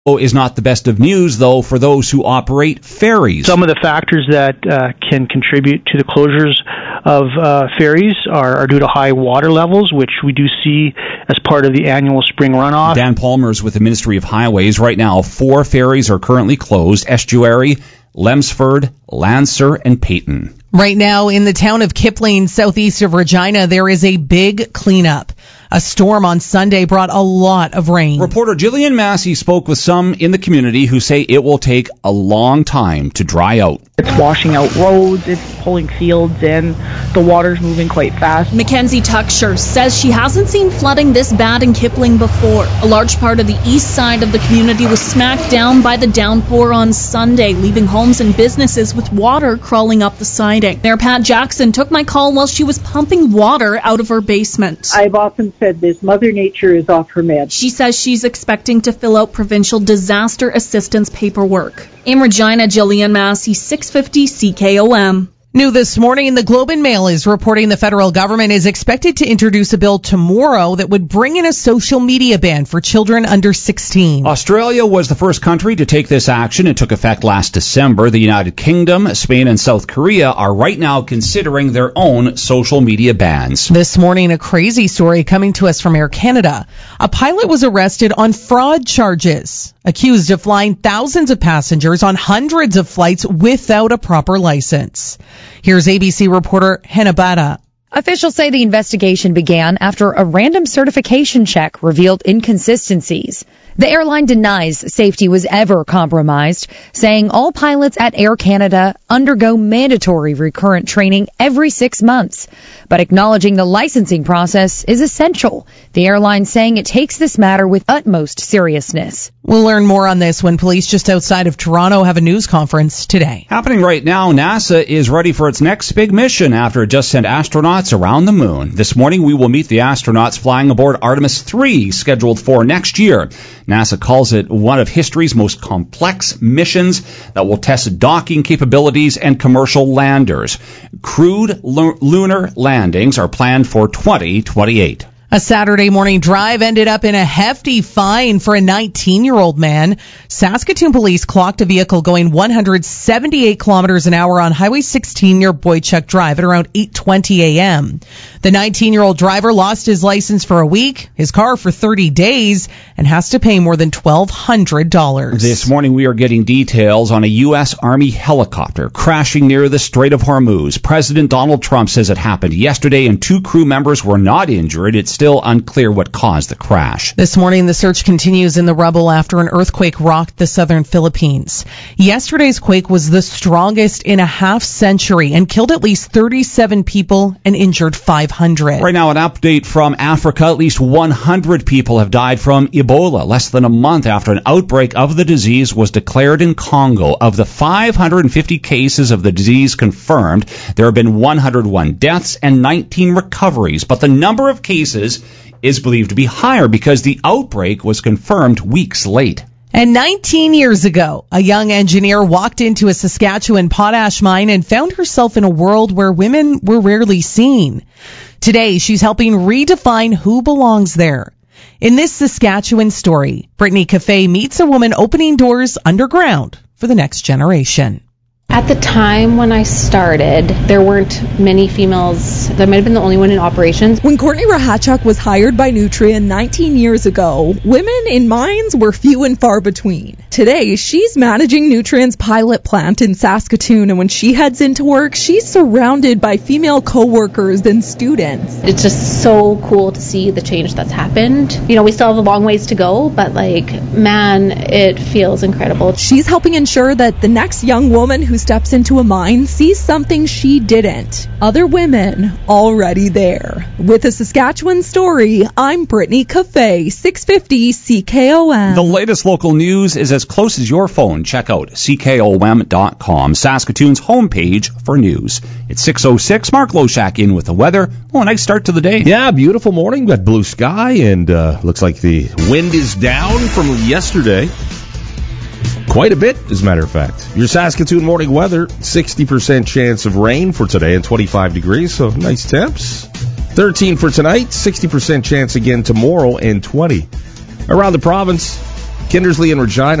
is not the best of news, though, for those who operate ferries. Some of the factors that can contribute to the closures of ferries are due to high water levels, which we do see as part of the annual spring runoff. Dan Palmer's with the Ministry of Highways. Right now, 4 ferries are currently closed: Estuary, Lemsford, Lancer, and Peyton. Right now, in the town of Kipling, southeast of Regina, there is a big cleanup. A storm on Sunday brought a lot of rain. Reporter Jillian Massey spoke with some in the community who say it will take a long time to dry out. It's washing out roads, it's pulling fields in, the water's moving quite fast. Mackenzie Tucksher says she hasn't seen flooding this bad in Kipling before. A large part of the east side of the community was smacked down by the downpour on Sunday, leaving homes and businesses with water crawling up the siding. Mayor Pat Jackson took my call while she was pumping water out of her basement. I've often said this, Mother Nature is off her meds. She says she's expecting to fill out provincial disaster assistance paperwork. In Regina, Jillian Massey, 650 CKOM. New this morning, the Globe and Mail is reporting the federal government is expected to introduce a bill tomorrow that would bring in a social media ban for children under 16. Australia was the first country to take this action. It took effect last December. The United Kingdom, Spain, and South Korea are right now considering their own social media bans. This morning, a crazy story coming to us from Air Canada. A pilot was arrested on fraud charges, accused of flying thousands of passengers on hundreds of flights without a proper license. Here's ABC reporter Hannah Bada. Officials say the investigation began after a random certification check revealed inconsistencies. The airline denies safety was ever compromised, saying all pilots at Air Canada undergo mandatory recurrent training every 6 months, but acknowledging the licensing process is essential. The airline saying it takes this matter with utmost seriousness. We'll learn more on this when police just outside of Toronto have a news conference today. Happening right now, NASA is ready for its next big mission after it just sent astronauts around the moon. This morning, we will meet the astronauts flying aboard Artemis 3, scheduled for next year. NASA calls it one of history's most complex missions that will test docking capabilities and commercial landers. Crewed lunar landings are planned for 2028. A Saturday morning drive ended up in a hefty fine for a 19-year-old man. Saskatoon police clocked a vehicle going 178 kilometers an hour on Highway 16 near Boychuk Drive at around 8:20 a.m. The 19-year-old driver lost his license for a week, his car for 30 days, and has to pay more than $1,200. This morning we are getting details on a U.S. Army helicopter crashing near the Strait of Hormuz. President Donald Trump says it happened yesterday and 2 crew members were not injured. It's still unclear what caused the crash. This morning, the search continues in the rubble after an earthquake rocked the southern Philippines. Yesterday's quake was the strongest in a half century and killed at least 37 people and injured 500. Right now, an update from Africa. At least 100 people have died from Ebola less than a month after an outbreak of the disease was declared in Congo. Of the 550 cases of the disease confirmed, there have been 101 deaths and 19 recoveries. But the number of cases is believed to be higher because the outbreak was confirmed weeks late. And 19 years ago, a young engineer walked into a Saskatchewan potash mine and found herself in a world where women were rarely seen. Today, she's helping redefine who belongs there. In this Saskatchewan story, Brittany Cafe meets a woman opening doors underground for the next generation. At the time when I started, there weren't many females. That might have been the only one in operations. When Courtney Rahachuk was hired by Nutrien 19 years ago, women in mines were few and far between. Today, she's managing Nutrien's pilot plant in Saskatoon, and when she heads into work, she's surrounded by female co-workers and students. It's just so cool to see the change that's happened. You know, we still have a long ways to go, but man, it feels incredible. She's helping ensure that the next young woman who steps into a mine sees something she didn't. Other women already there. With a Saskatchewan story, I'm Brittany Cafe, 650 CKOM. The latest local news is as close as your phone. Check out CKOM.com, Saskatoon's homepage for news. It's 6:06. Mark Loshak in with the weather. Oh, a nice start to the day. Yeah, beautiful morning. Got blue sky, and looks like the wind is down from yesterday. Quite a bit, as a matter of fact. Your Saskatoon morning weather, 60% chance of rain for today and 25 degrees, so nice temps. 13 for tonight, 60% chance again tomorrow and 20. Around the province, Kindersley and Regina